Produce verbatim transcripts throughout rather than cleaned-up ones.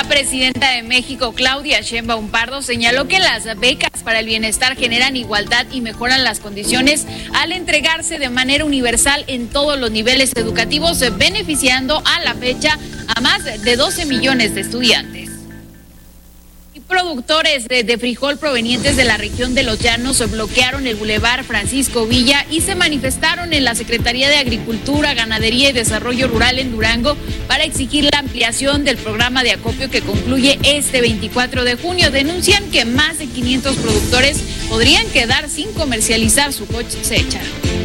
presidenta de México, Claudia Sheinbaum Pardo, señaló que las becas para el bienestar generan igualdad y mejoran las condiciones al entregarse de manera universal en todos los niveles educativos, beneficiando a la fecha a más de doce millones de estudiantes. Productores de, de frijol provenientes de la región de Los Llanos bloquearon el Boulevard Francisco Villa y se manifestaron en la Secretaría de Agricultura, Ganadería y Desarrollo Rural en Durango para exigir la ampliación del programa de acopio que concluye este veinticuatro de junio. Denuncian que más de quinientos productores podrían quedar sin comercializar su cosecha.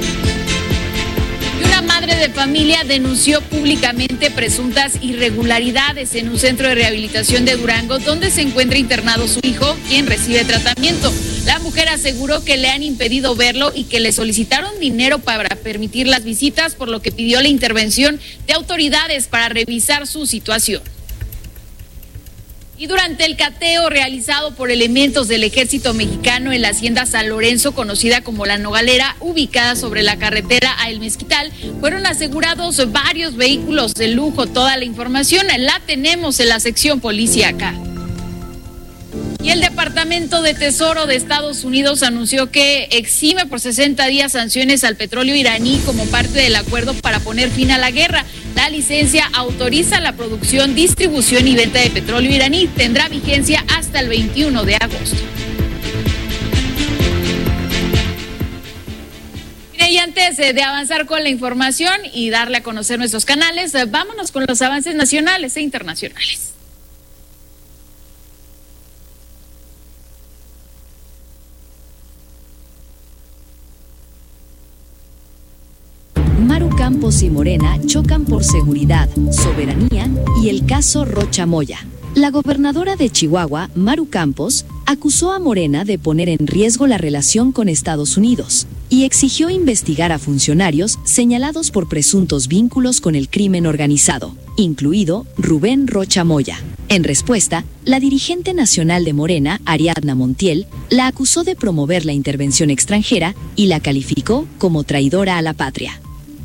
Una madre de familia denunció públicamente presuntas irregularidades en un centro de rehabilitación de Durango donde se encuentra internado su hijo, quien recibe tratamiento. La mujer aseguró que le han impedido verlo y que le solicitaron dinero para permitir las visitas, por lo que pidió la intervención de autoridades para revisar su situación. Y durante el cateo realizado por elementos del Ejército Mexicano en la hacienda San Lorenzo, conocida como La Nogalera, ubicada sobre la carretera a El Mezquital, fueron asegurados varios vehículos de lujo. Toda la información la tenemos en la sección policíaca. Y el Departamento de Tesoro de Estados Unidos anunció que exime por sesenta días sanciones al petróleo iraní como parte del acuerdo para poner fin a la guerra. La licencia autoriza la producción, distribución y venta de petróleo iraní. Tendrá vigencia hasta el veintiuno de agosto. Y antes de avanzar con la información y darle a conocer nuestros canales, vámonos con los avances nacionales e internacionales. Maru Campos y Morena chocan por seguridad, soberanía y el caso Rocha Moya. La gobernadora de Chihuahua, Maru Campos, acusó a Morena de poner en riesgo la relación con Estados Unidos y exigió investigar a funcionarios señalados por presuntos vínculos con el crimen organizado, incluido Rubén Rocha Moya. En respuesta, la dirigente nacional de Morena, Ariadna Montiel, la acusó de promover la intervención extranjera y la calificó como traidora a la patria.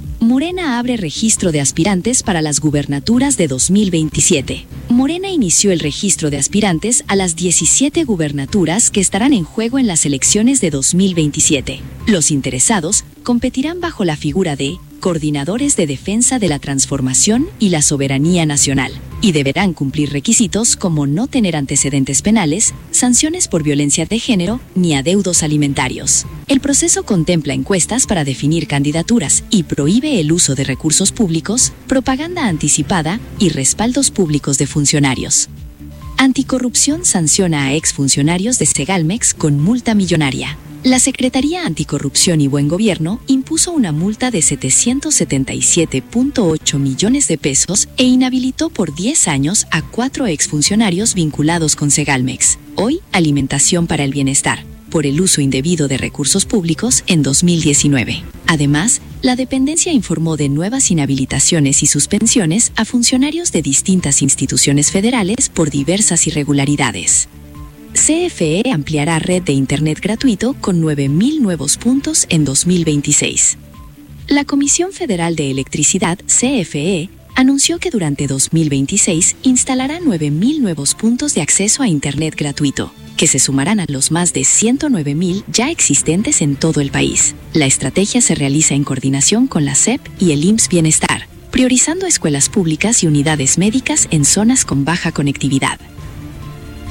Morena abre registro de aspirantes para las gubernaturas de dos mil veintisiete. Morena inició el registro de aspirantes a las diecisiete gubernaturas que estarán en juego en las elecciones de dos mil veintisiete. Los interesados competirán bajo la figura de coordinadores de defensa de la transformación y la soberanía nacional, y deberán cumplir requisitos como no tener antecedentes penales, sanciones por violencia de género ni adeudos alimentarios. El proceso contempla encuestas para definir candidaturas y prohíbe el uso de recursos públicos, propaganda anticipada y respaldos públicos de funcionarios. Anticorrupción sanciona a exfuncionarios de Segalmex con multa millonaria. La Secretaría Anticorrupción y Buen Gobierno impuso una multa de setecientos setenta y siete punto ocho millones de pesos e inhabilitó por diez años a cuatro exfuncionarios vinculados con Segalmex, hoy Alimentación para el Bienestar, por el uso indebido de recursos públicos en dos mil diecinueve. Además, la dependencia informó de nuevas inhabilitaciones y suspensiones a funcionarios de distintas instituciones federales por diversas irregularidades. C F E ampliará red de Internet gratuito con nueve mil nuevos puntos en dos mil veintiséis. La Comisión Federal de Electricidad, C F E, anunció que durante dos mil veintiséis instalará nueve mil nuevos puntos de acceso a Internet gratuito, que se sumarán a los más de ciento nueve mil ya existentes en todo el país. La estrategia se realiza en coordinación con la S E P y el I M S S Bienestar, priorizando escuelas públicas y unidades médicas en zonas con baja conectividad.